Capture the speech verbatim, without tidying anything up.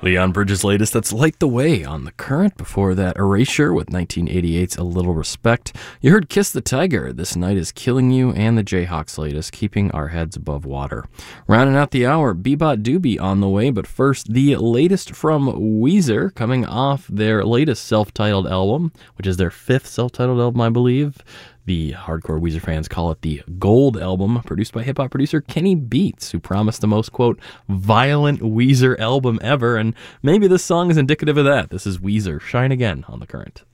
Leon Bridges' latest, that's Light the Way on The Current. Before that, Erasure with nineteen eighty-eight's A Little Respect. You heard Kiss the Tiger, This Night Is Killing You, and the Jayhawks' latest, Keeping Our Heads Above Water. Rounding out the hour, Bebop Doobie on the way, but first, the latest from Weezer, coming off their latest self-titled album, which is their fifth self-titled album, I believe. The hardcore Weezer fans call it the Gold Album, produced by hip-hop producer Kenny Beats, who promised the most, quote, violent Weezer album ever, and maybe this song is indicative of that. This is Weezer, Shine Again on The Current.